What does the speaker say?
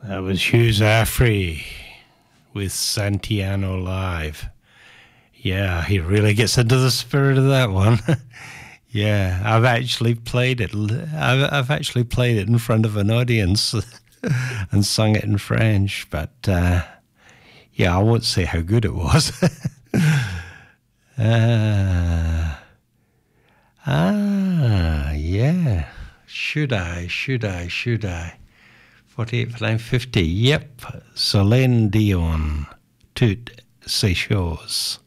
That was Hugh Zaffrey with Santiano Live. Yeah, he really gets into the spirit of that one. Yeah, I've actually played it. I've actually played it in front of an audience and sung it in French. But yeah, I won't say how good it was. Yeah. Should I? 48 for 950. Yep. Celine Dion. Toutes ces choses.